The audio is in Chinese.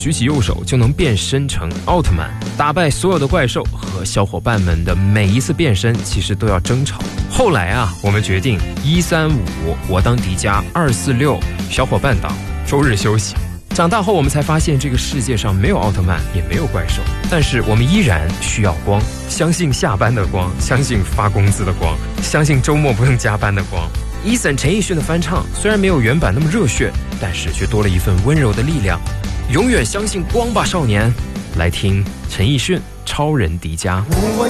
举起右手就能变身成奥特曼，打败所有的怪兽，和小伙伴们的每一次变身其实都要争吵。后来啊，我们决定135我当迪迦，246小伙伴党，周日休息。长大后我们才发现，这个世界上没有奥特曼，也没有怪兽，但是我们依然需要光，相信下班的光，相信发工资的光，相信周末不用加班的光。Eason 陈奕迅的翻唱虽然没有原版那么热血，但是却多了一份温柔的力量。永远相信光吧，少年！来听陈奕迅《超人迪迦》。 我